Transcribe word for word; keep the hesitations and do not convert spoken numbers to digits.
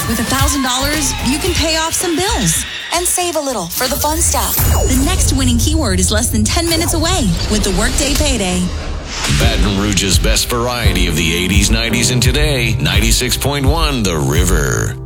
With one thousand dollars, you can pay off some bills and save a little for the fun stuff. The next winning keyword is less than ten minutes away with the Workday Payday. Baton Rouge's best variety of the eighties, nineties, and today. ninety-six point one The River.